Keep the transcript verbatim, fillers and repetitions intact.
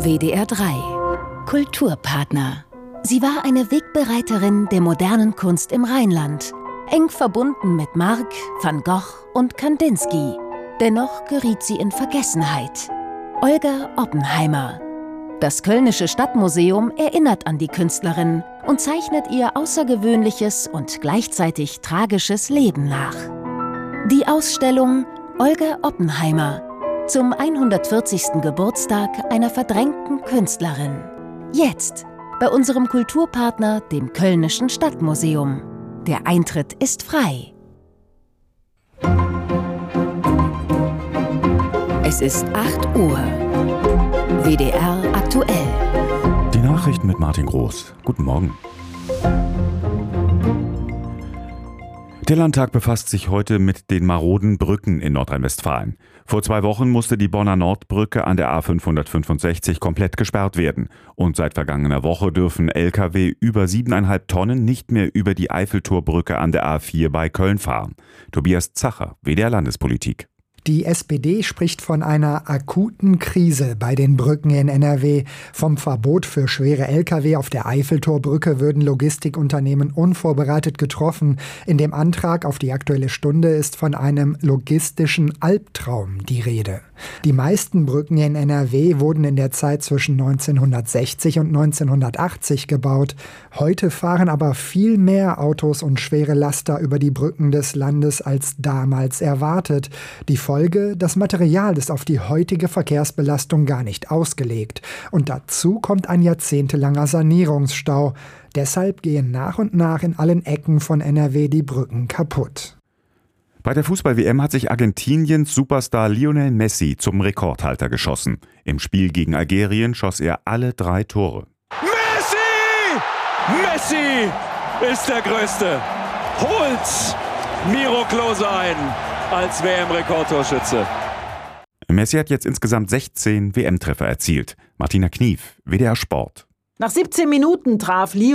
W D R drei Kulturpartner. Sie war eine Wegbereiterin der modernen Kunst im Rheinland, eng verbunden mit Mark, Van Gogh und Kandinsky. Dennoch geriet sie in Vergessenheit. Olga Oppenheimer. Das Kölnische Stadtmuseum erinnert an die Künstlerin und zeichnet ihr außergewöhnliches und gleichzeitig tragisches Leben nach. Die Ausstellung Olga Oppenheimer zum hundertvierzigsten Geburtstag einer verdrängten Künstlerin. Jetzt bei unserem Kulturpartner, dem Kölnischen Stadtmuseum. Der Eintritt ist frei. Es ist acht Uhr. W D R aktuell. Die Nachrichten mit Martin Groß. Guten Morgen. Der Landtag befasst sich heute mit den maroden Brücken in Nordrhein-Westfalen. Vor zwei Wochen musste die Bonner Nordbrücke an der A fünfhundertfünfundsechzig komplett gesperrt werden. Und seit vergangener Woche dürfen L K W über siebeneinhalb Tonnen nicht mehr über die Eiffeltorbrücke an der A vier bei Köln fahren. Tobias Zacher, W D R Landespolitik. Die S P D spricht von einer akuten Krise bei den Brücken in N R W. Vom Verbot für schwere L K W auf der Eiffeltorbrücke würden Logistikunternehmen unvorbereitet getroffen. In dem Antrag auf die Aktuelle Stunde ist von einem logistischen Albtraum die Rede. Die meisten Brücken in N R W wurden in der Zeit zwischen neunzehnhundertsechzig und neunzehnhundertachtzig gebaut. Heute fahren aber viel mehr Autos und schwere Laster über die Brücken des Landes als damals erwartet. Die Folge: Das Material ist auf die heutige Verkehrsbelastung gar nicht ausgelegt. Und dazu kommt ein jahrzehntelanger Sanierungsstau. Deshalb gehen nach und nach in allen Ecken von N R W die Brücken kaputt. Bei der Fußball-W M hat sich Argentiniens Superstar Lionel Messi zum Rekordhalter geschossen. Im Spiel gegen Algerien schoss er alle drei Tore. Messi! Messi ist der Größte. Holt Miro Klose ein als W M-Rekordtorschütze. Messi hat jetzt insgesamt sechzehn W M-Treffer erzielt. Martina Knief, W D R Sport. Nach siebzehn Minuten traf Lionel